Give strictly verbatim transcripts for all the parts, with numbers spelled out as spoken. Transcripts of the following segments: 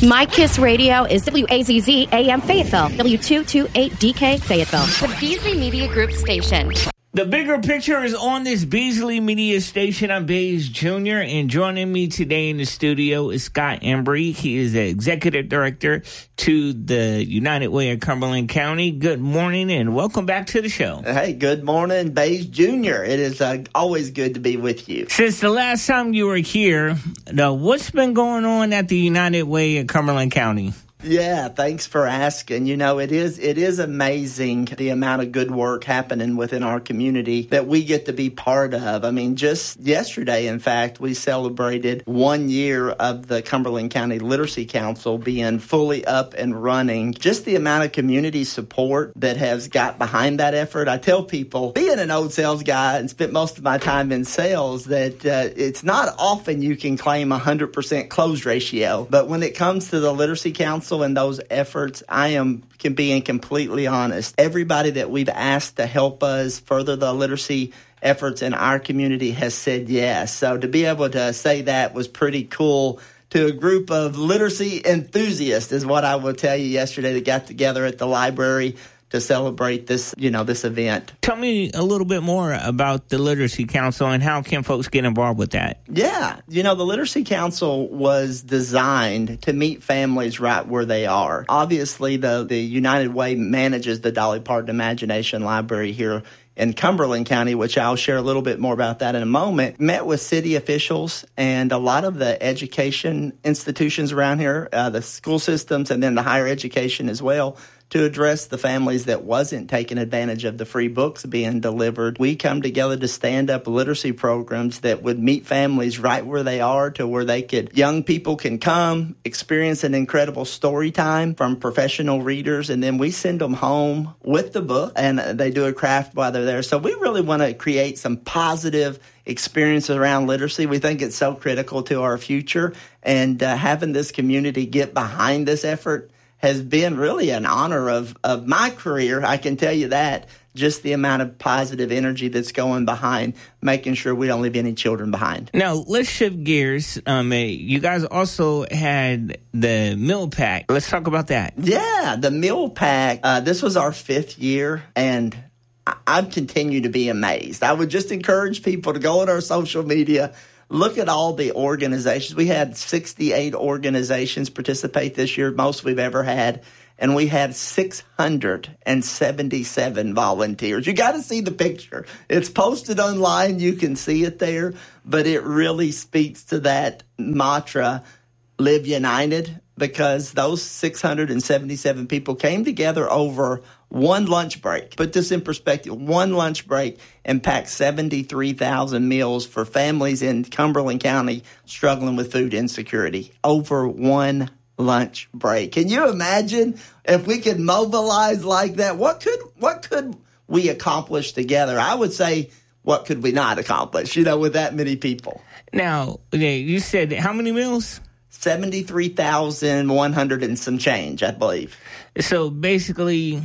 My Kiss Radio is W A Z Z A M Fayetteville, W two twenty-eight D K Fayetteville, the Beasley Media Group station. The Bigger Picture is on this Beasley Media station. I'm Baze Junior, and joining me today in the studio is Scott Embry. He is the executive director to the United Way of Cumberland County. Good morning, and welcome back to the show. Hey, good morning, Baze Junior It is uh, always good to be with you. Since the last time you were here, uh, what's been going on at the United Way of Cumberland County? Yeah, thanks for asking. You know, it is it is amazing the amount of good work happening within our community that we get to be part of. I mean, just yesterday, in fact, we celebrated one year of the Cumberland County Literacy Council being fully up and running. Just the amount of community support that has got behind that effort. I tell people, being an old sales guy and spent most of my time in sales, that uh, it's not often you can claim a one hundred percent close ratio. But when it comes to the Literacy Council and those efforts, I am can being completely honest. Everybody that we've asked to help us further the literacy efforts in our community has said yes. So to be able to say that was pretty cool to a group of literacy enthusiasts is what I will tell you yesterday that got together at the library to celebrate this, you know, this event. Tell me a little bit more about the Literacy Council and how can folks get involved with that? Yeah. You know, the Literacy Council was designed to meet families right where they are. Obviously, the, the United Way manages the Dolly Parton Imagination Library here in Cumberland County, which I'll share a little bit more about that in a moment. Met with city officials and a lot of the education institutions around here, uh, the school systems, and then the higher education as well, to address the families that wasn't taking advantage of the free books being delivered. We come together to stand up literacy programs that would meet families right where they are, to where they could, young people can come, experience an incredible story time from professional readers, and then we send them home with the book, and they do a craft while they're there. So we really want to create some positive experiences around literacy. We think it's so critical to our future, and uh, having this community get behind this effort has been really an honor of, of my career. I can tell you that, just the amount of positive energy that's going behind making sure we don't leave any children behind. Now, let's shift gears. Um, you guys also had the meal pack. Let's talk about that. Yeah, the meal pack. Uh, this was our fifth year, and I- I've continued to be amazed. I would just encourage people to go on our social media, look at all the organizations. We had sixty-eight organizations participate this year, most we've ever had, and we had six hundred seventy-seven volunteers. You got to see the picture. It's posted online. You can see it there, but it really speaks to that mantra, Live United, because those six hundred seventy-seven people came together over one lunch break. Put this in perspective, one lunch break and packed seventy-three thousand meals for families in Cumberland County struggling with food insecurity. Over one lunch break. Can you imagine if we could mobilize like that? What could what could we accomplish together? I would say, what could we not accomplish, you know, with that many people? Now, you said how many meals? seventy-three thousand one hundred and some change, I believe. So basically,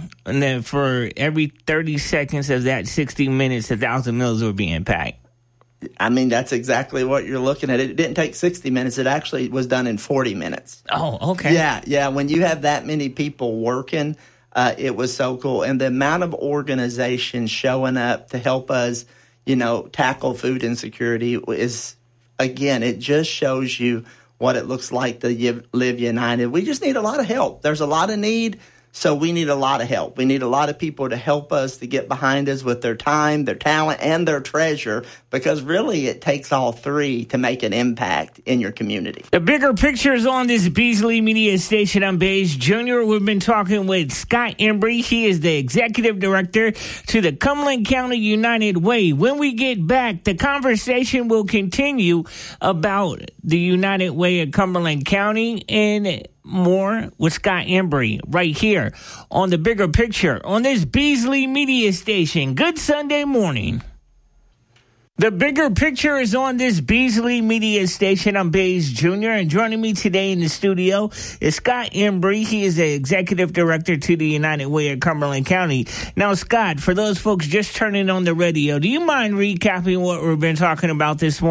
for every thirty seconds of that sixty minutes, a thousand meals were being packed. I mean, that's exactly what you're looking at. It didn't take sixty minutes. It actually was done in forty minutes. Oh, okay. Yeah, yeah. When you have that many people working, uh, it was so cool. And the amount of organizations showing up to help us, you know, tackle food insecurity is, again, it just shows you what it looks like to live united. We just need a lot of help. There's a lot of need, so we need a lot of help. We need a lot of people to help us, to get behind us with their time, their talent, and their treasure, because really it takes all three to make an impact in your community. The Bigger Picture is on this Beasley Media station. I'm Baze Junior We've been talking with Scott Embry. He is the executive director to the Cumberland County United Way. When we get back, the conversation will continue about the United Way of Cumberland County and more with Scott Embry right here on The Bigger Picture on this Beasley Media station. Good Sunday morning. The Bigger Picture is on this Beasley Media station. I'm Baze Junior, and joining me today in the studio is Scott Embry. He is the executive director to the United Way of Cumberland County. Now, Scott, for those folks just turning on the radio, do you mind recapping what we've been talking about this morning?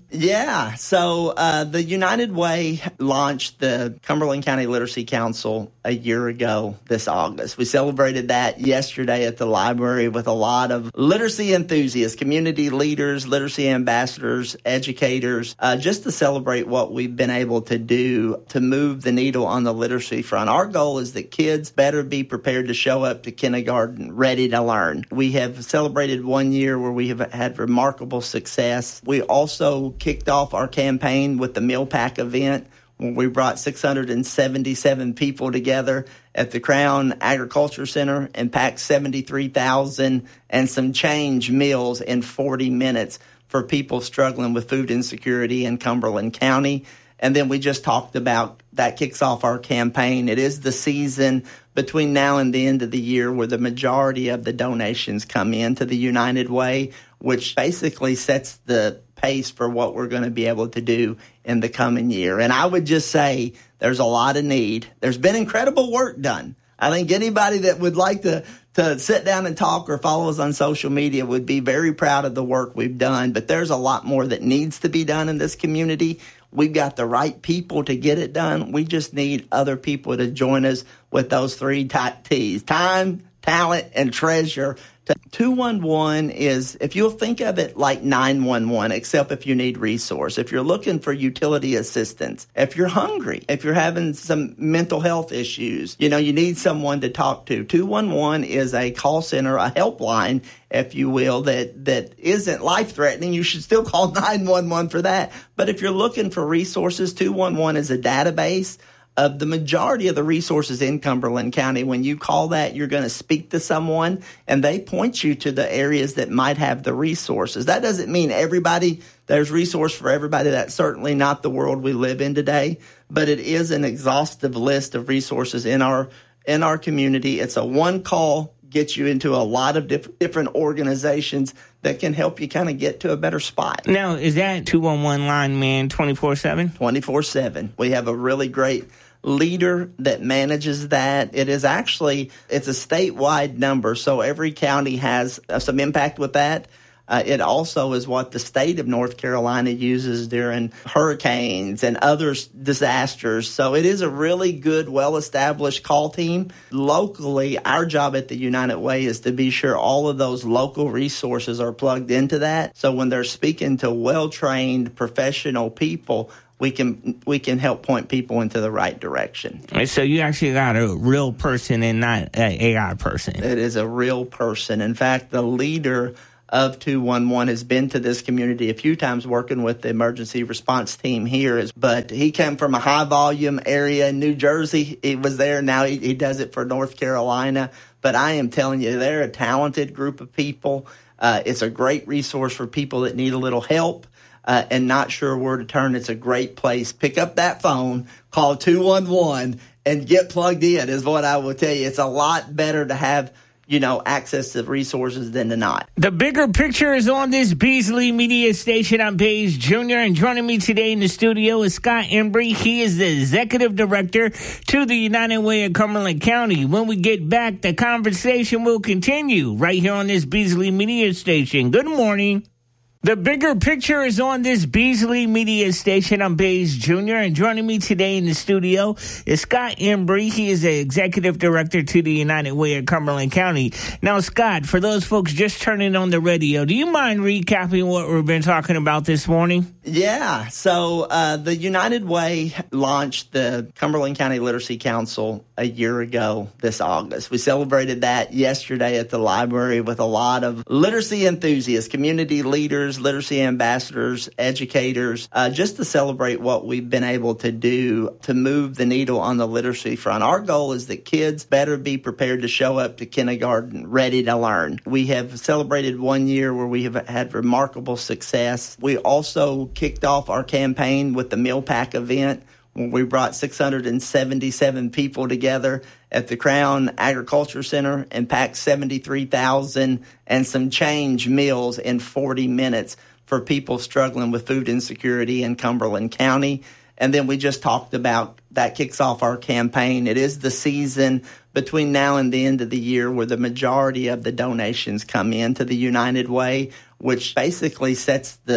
Yeah, so uh, the United Way launched the Cumberland County Literacy Council a year ago this August. We celebrated that yesterday at the library with a lot of literacy enthusiasts, community leaders, literacy ambassadors, educators, uh, just to celebrate what we've been able to do to move the needle on the literacy front. Our goal is that kids better be prepared to show up to kindergarten ready to learn. We have celebrated one year where we have had remarkable success. We also kicked off our campaign with the Meal Pack event, when we brought six hundred seventy-seven people together at the Crown Agriculture Center and packed seventy-three thousand and some change meals in forty minutes for people struggling with food insecurity in Cumberland County. And then we just talked about that kicks off our campaign. It is the season between now and the end of the year where the majority of the donations come into the United Way, which basically sets the pace for what we're going to be able to do in the coming year. And I would just say there's a lot of need. There's been incredible work done. I think anybody that would like to, to sit down and talk or follow us on social media would be very proud of the work we've done. But there's a lot more that needs to be done in this community. We've got the right people to get it done. We just need other people to join us with those three T's: time, talent, and treasure. two one one is, if you'll think of it like nine one one, except if you need resource, if you're looking for utility assistance, if you're hungry, if you're having some mental health issues, you know, you need someone to talk to. two one one is a call center, a helpline, if you will, that, that isn't life-threatening. You should still call nine one one for that. But if you're looking for resources, two one one is a database of the majority of the resources in Cumberland County. When you call that, you're going to speak to someone, and they point you to the areas that might have the resources. That doesn't mean everybody, there's resource for everybody. That's certainly not the world we live in today, but it is an exhaustive list of resources in our in our community. It's a one call, gets you into a lot of diff- different organizations that can help you kind of get to a better spot. Now, is that two one one lineman twenty-four seven? twenty-four seven. We have a really great leader that manages that. It is actually, it's a statewide number, so every county has uh, some impact with that. Uh, it also is what the state of North Carolina uses during hurricanes and other disasters. So it is a really good, well-established call team. Locally, our job at the United Way is to be sure all of those local resources are plugged into that. So when they're speaking to well-trained professional people, we can we can help point people into the right direction. So you actually got a real person and not an A I person. It is a real person. In fact, the leader of two one one has been to this community a few times working with the emergency response team here. But he came from a high-volume area in New Jersey. He was there. Now he, he does it for North Carolina. But I am telling you, they're a talented group of people. Uh, it's a great resource for people that need a little help. Uh, and not sure where to turn. It's a great place. Pick up that phone, call two one one, and get plugged in is what I will tell you. It's a lot better to have, you know, access to resources than to not. The bigger picture is on this Beasley Media Station. I'm Paige Junior, and joining me today in the studio is Scott Embry. He is the Executive Director to the United Way of Cumberland County. When we get back, the conversation will continue right here on this Beasley Media Station. Good morning. The bigger picture is on this Beasley Media Station. I'm Bays Junior, and joining me today in the studio is Scott Embry. He is the Executive Director to the United Way of Cumberland County. Now, Scott, for those folks just turning on the radio, do you mind recapping what we've been talking about this morning? Yeah, so uh, the United Way launched the Cumberland County Literacy Council a year ago this August. We celebrated that yesterday at the library with a lot of literacy enthusiasts, community leaders, literacy ambassadors, educators, uh, just to celebrate what we've been able to do to move the needle on the literacy front. Our goal is that kids better be prepared to show up to kindergarten ready to learn. We have celebrated one year where we have had remarkable success. We also kicked off our campaign with the Meal Pack event, when we brought six hundred seventy-seven people together at the Crown Agriculture Center and packed seventy-three thousand and some change meals in forty minutes for people struggling with food insecurity in Cumberland County. And then we just talked about that kicks off our campaign. It is the season between now and the end of the year where the majority of the donations come into the United Way, which basically sets the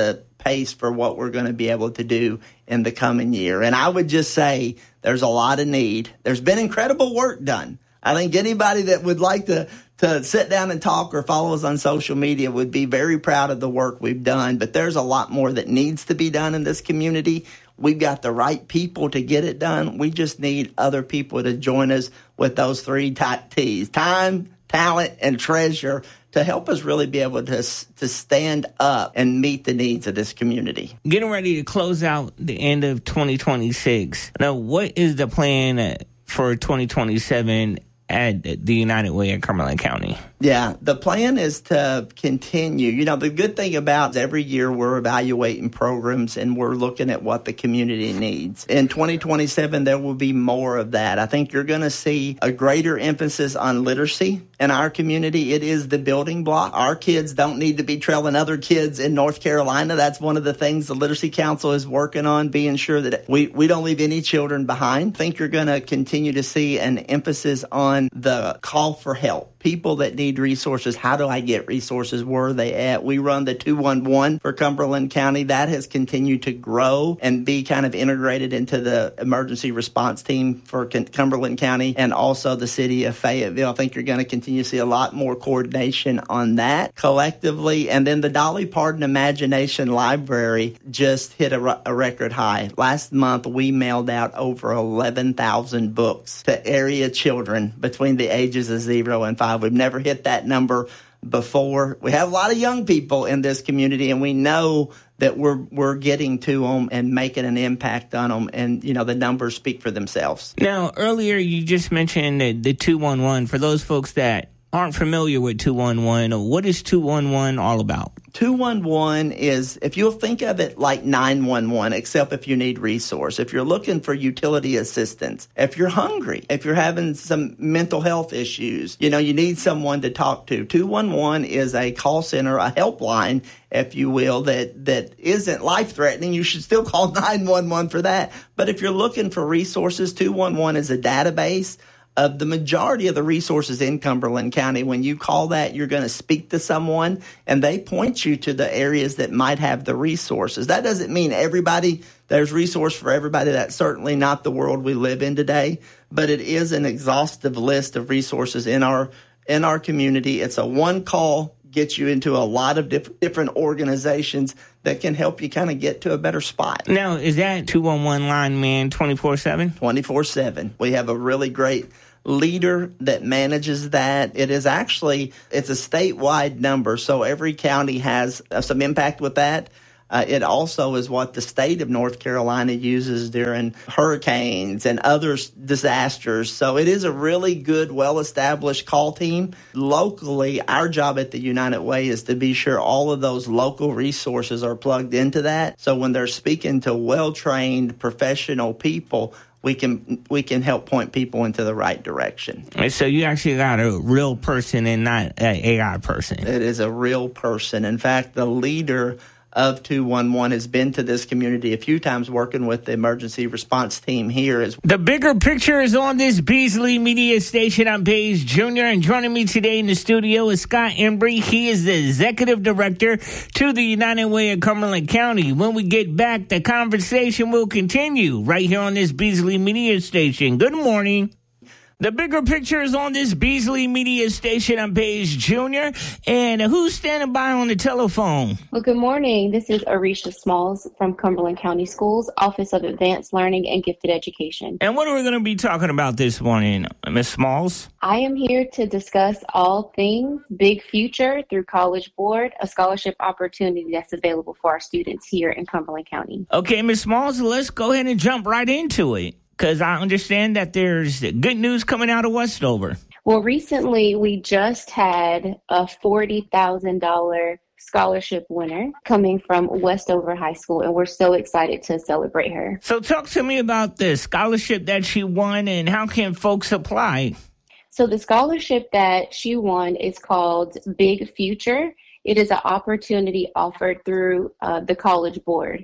pace for what we're going to be able to do in the coming year. And I would just say there's a lot of need. There's been incredible work done. I think anybody that would like to, to sit down and talk or follow us on social media would be very proud of the work we've done. But there's a lot more that needs to be done in this community. We've got the right people to get it done. We just need other people to join us with those three T's: time, talent, and treasure, to help us really be able to to stand up and meet the needs of this community. Getting ready to close out the end of twenty twenty-six. Now, what is the plan for twenty twenty-seven at the United Way in Cumberland County? Yeah, the plan is to continue. You know, the good thing about every year we're evaluating programs and we're looking at what the community needs. In twenty twenty-seven, there will be more of that. I think you're going to see a greater emphasis on literacy in our community. It is the building block. Our kids don't need to be trailing other kids in North Carolina. That's one of the things the Literacy Council is working on, being sure that we, we don't leave any children behind. I think you're going to continue to see an emphasis on the call for help. People that need resources. How do I get resources? Where are they at? We run the two one one for Cumberland County. That has continued to grow and be kind of integrated into the emergency response team for Cumberland County and also the city of Fayetteville. I think you're going to continue to see a lot more coordination on that collectively. And then the Dolly Parton Imagination Library just hit a, a record high. Last month, we mailed out over eleven thousand books to area children between the ages of zero and five. We've never hit that number before. We have a lot of young people in this community, and we know that we're we're getting to them and making an impact on them, and you know the numbers speak for themselves. Now, earlier you just mentioned the, the two one one. For those folks that aren't familiar with two one one, what is two one one all about? two one one is, if you'll think of it like nine one one, except if you need resource, if you're looking for utility assistance, if you're hungry, if you're having some mental health issues, you know, you need someone to talk to. two one one is a call center, a helpline, if you will, that, that isn't life-threatening. You should still call nine one one for that. But if you're looking for resources, two one one is a database of the majority of the resources in Cumberland County. When you call that, you're going to speak to someone, and they point you to the areas that might have the resources. That doesn't mean everybody, there's resource for everybody. That's certainly not the world we live in today, but it is an exhaustive list of resources in our in our community. It's a one call, gets you into a lot of diff- different organizations that can help you kind of get to a better spot. Now, is that two one one line man twenty-four seven? twenty-four seven. We have a really great leader that manages that. It is actually, it's a statewide number, so every county has some impact with that. Uh, it also is what the state of North Carolina uses during hurricanes and other disasters. So it is a really good, well-established call team. Locally, our job at the United Way is to be sure all of those local resources are plugged into that. So when they're speaking to well-trained professional people, we can we can help point people into the right direction. So you actually got a real person and not an A I person. It is a real person. In fact, the leader of two one one has been to this community a few times working with the emergency response team here. As the bigger picture is on this Beasley Media Station. I'm Paige Junior, and joining me today in the studio is Scott Embry. He is the executive director to the United Way of Cumberland County. When we get back, the conversation will continue right here on this Beasley Media Station. Good morning. The bigger picture is on this Beasley Media Station. I'm Paige Junior And who's standing by on the telephone? Well, good morning. This is Arisha Smalls from Cumberland County Schools, Office of Advanced Learning and Gifted Education. And what are we going to be talking about this morning, Miz Smalls? I am here to discuss all things Big Future through College Board, a scholarship opportunity that's available for our students here in Cumberland County. Okay, Miz Smalls, let's go ahead and jump right into it, because I understand that there's good news coming out of Westover. Well, recently we just had a forty thousand dollars scholarship winner coming from Westover High School, and we're so excited to celebrate her. So talk to me about the scholarship that she won, and how can folks apply? So the scholarship that she won is called Big Future. It is an opportunity offered through uh, the College Board.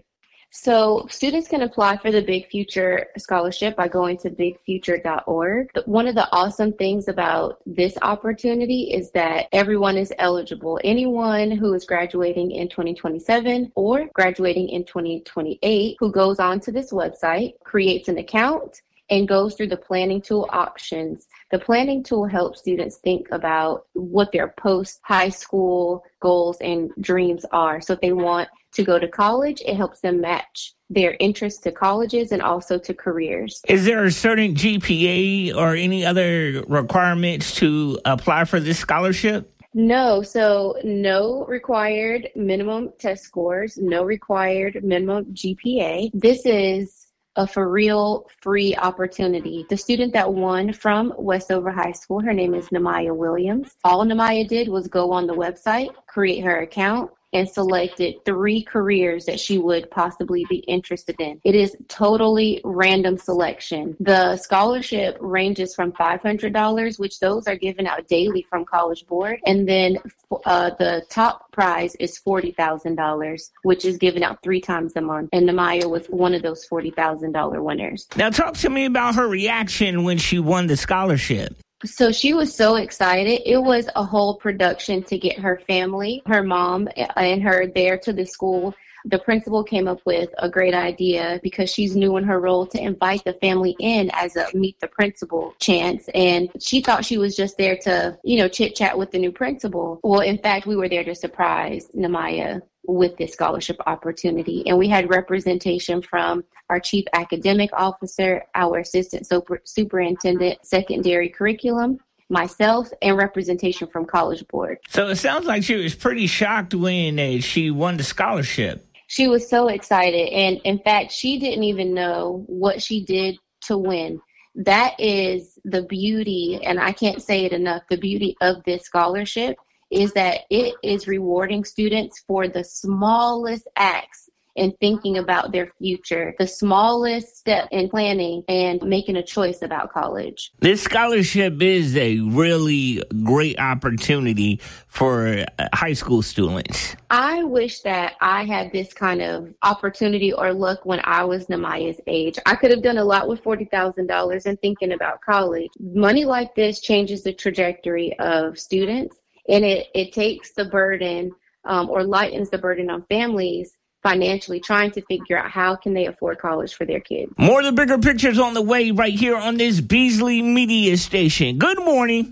So students can apply for the Big Future Scholarship by going to big future dot org. One of the awesome things about this opportunity is that everyone is eligible. Anyone who is graduating in twenty twenty-seven or graduating in twenty twenty-eight who goes onto this website, creates an account, and goes through the planning tool options. The planning tool helps students think about what their post-high school goals and dreams are. So if they want to go to college, it helps them match their interests to colleges and also to careers. Is there a certain G P A or any other requirements to apply for this scholarship? No, so no required minimum test scores, no required minimum G P A. This is a for real free opportunity. The student that won from Westover High School, her name is Namaya Williams. All Namaya did was go on the website, create her account, and selected three careers that she would possibly be interested in. It is totally random selection. The scholarship ranges from five hundred dollars, which those are given out daily from College Board, and then uh, the top prize is forty thousand dollars, which is given out three times a month. And Namaya was one of those forty thousand dollars winners. Now talk to me about her reaction when she won the scholarship. So she was so excited. It was a whole production to get her family, her mom, and her there to the school. The principal came up with a great idea because she's new in her role to invite the family in as a meet the principal chance. And she thought she was just there to, you know, chit chat with the new principal. Well, in fact, we were there to surprise Namaya with this scholarship opportunity. And we had representation from our chief academic officer, our assistant super, superintendent, secondary curriculum, myself, and representation from College Board. So it sounds like she was pretty shocked when uh, she won the scholarship. She was so excited. And in fact, she didn't even know what she did to win. That is the beauty, and I can't say it enough, the beauty of this scholarship is that it is rewarding students for the smallest acts in thinking about their future, the smallest step in planning and making a choice about college. This scholarship is a really great opportunity for high school students. I wish that I had this kind of opportunity or luck when I was Namaya's age. I could have done a lot with forty thousand dollars in thinking about college. Money like this changes the trajectory of students, and it, it takes the burden um, or lightens the burden on families financially trying to figure out how can they afford college for their kids. More of the bigger pictures on the way right here on this Beasley Media Station. Good morning.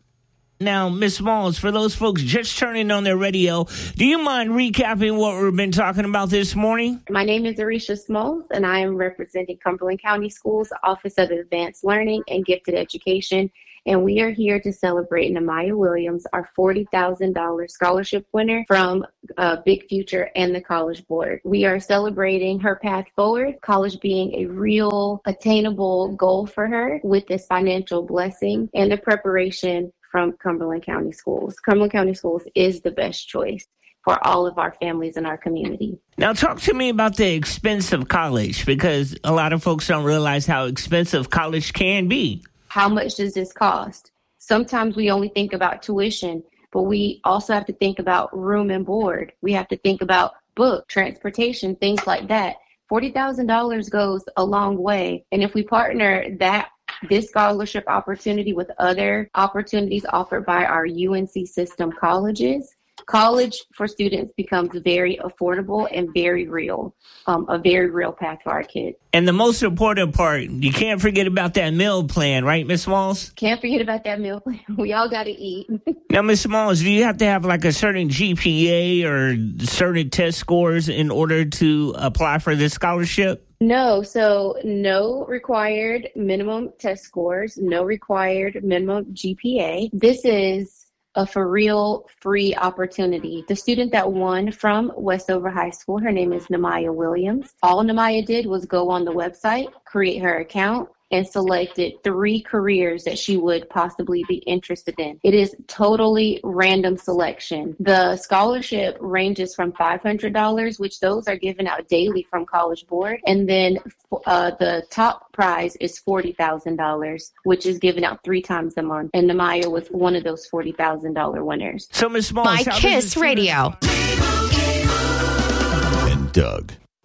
Now, Miz Smalls, for those folks just turning on their radio, do you mind recapping what we've been talking about this morning? My name is Arisha Smalls, and I am representing Cumberland County Schools Office of Advanced Learning and Gifted Education. And we are here to celebrate Namaya Williams, our forty thousand dollars scholarship winner from uh, Big Future and the College Board. We are celebrating her path forward, college being a real attainable goal for her with this financial blessing and the preparation from Cumberland County Schools. Cumberland County Schools is the best choice for all of our families in our community. Now, talk to me about the expense of college, because a lot of folks don't realize how expensive college can be. How much does this cost? Sometimes we only think about tuition, but we also have to think about room and board. We have to think about book, transportation, things like that. forty thousand dollars goes a long way. And if we partner that this scholarship opportunity with other opportunities offered by our U N C system colleges, college for students becomes very affordable and very real, um, a very real path for our kids. And the most important part, you can't forget about that meal plan, right, Miz Smalls? Can't forget about that meal plan. We all got to eat. Now, Miz Smalls, do you have to have like a certain G P A or certain test scores in order to apply for this scholarship? No, so no required minimum test scores, no required minimum G P A. This is a for real free opportunity. The student that won from Westover High School, her name is Namaya Williams. All Namaya did was go on the website, create her account, and selected three careers that she would possibly be interested in. It is totally random selection. The scholarship ranges from five hundred dollars, which those are given out daily from College Board, and then uh, the top prize is forty thousand dollars, which is given out three times a month. And Namaya was one of those forty thousand dollars winners. So, Miz Smalls, My Kiss Radio. And Doug.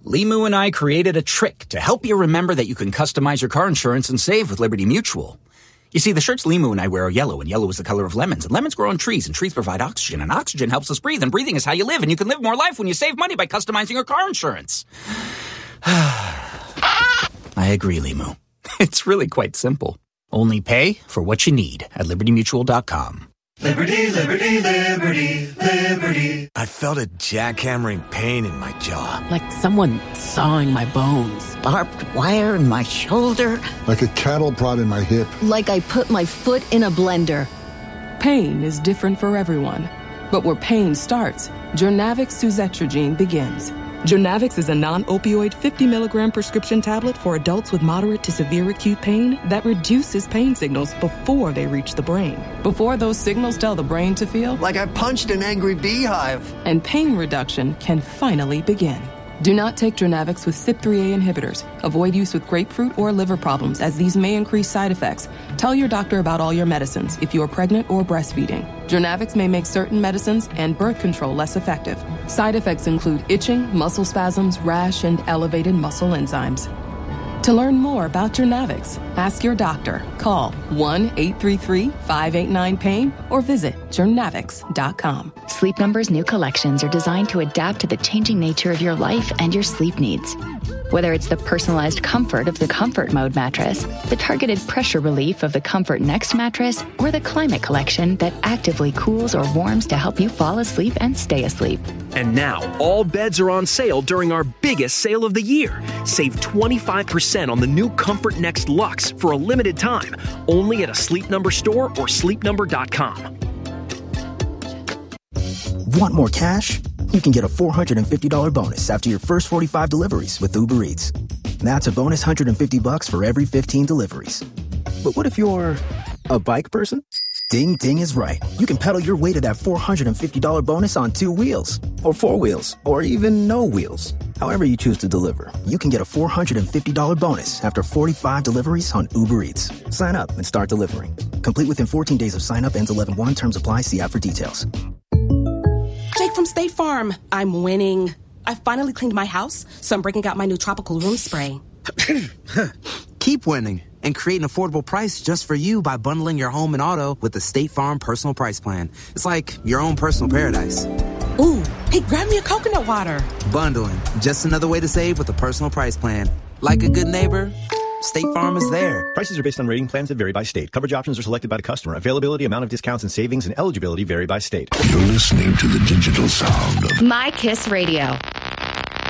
Limu and I created a trick to help you remember that you can customize your car insurance and save with Liberty Mutual. You see, the shirts Limu and I wear are yellow, and yellow is the color of lemons, and lemons grow on trees, and trees provide oxygen, and oxygen helps us breathe, and breathing is how you live, and you can live more life when you save money by customizing your car insurance. I agree, Limu. It's really quite simple. Only pay for what you need at liberty mutual dot com. Liberty, liberty, liberty, liberty. I felt a jackhammering pain in my jaw. Like someone sawing my bones. Barbed wire in my shoulder. Like a cattle prod in my hip. Like I put my foot in a blender. Pain is different for everyone. But where pain starts, Journavx suzetrigine begins. Journavx is a non-opioid fifty milligram prescription tablet for adults with moderate to severe acute pain that reduces pain signals before they reach the brain. Before those signals tell the brain to feel like I punched an angry beehive. And pain reduction can finally begin. Do not take Journavx with C Y P three A inhibitors. Avoid use with grapefruit or liver problems, as these may increase side effects. Tell your doctor about all your medicines if you are pregnant or breastfeeding. Journavx may make certain medicines and birth control less effective. Side effects include itching, muscle spasms, rash, and elevated muscle enzymes. To learn more about Journavx, ask your doctor. Call one eight three three, five eight nine, pain or visit journavx dot com. Sleep Number's new collections are designed to adapt to the changing nature of your life and your sleep needs. Whether it's the personalized comfort of the Comfort Mode mattress, the targeted pressure relief of the Comfort Next mattress, or the Climate Collection that actively cools or warms to help you fall asleep and stay asleep. And now, all beds are on sale during our biggest sale of the year. Save twenty-five percent on the new Comfort Next Luxe for a limited time, only at a Sleep Number store or sleep number dot com. Want more cash? You can get a four hundred fifty dollars bonus after your first forty-five deliveries with Uber Eats. That's a bonus one hundred fifty bucks for every fifteen deliveries. But what if you're a bike person? Ding Ding is right. You can pedal your way to that four hundred fifty dollars bonus on two wheels, or four wheels, or even no wheels. However you choose to deliver, you can get a four hundred fifty dollars bonus after forty-five deliveries on Uber Eats. Sign up and start delivering. Complete within fourteen days of sign up. Ends eleven one. Terms apply. See app for details. Jake from State Farm. I'm winning. I finally cleaned my house, so I'm breaking out my new tropical room spray. Keep winning and create an affordable price just for you by bundling your home and auto with the State Farm Personal Price Plan. It's like your own personal paradise. Ooh, hey, grab me a coconut water. Bundling, just another way to save with a personal price plan. Like a good neighbor, State Farm is there. Prices are based on rating plans that vary by state. Coverage options are selected by the customer. Availability, amount of discounts and savings, and eligibility vary by state. You're listening to the digital sound of My Kiss Radio.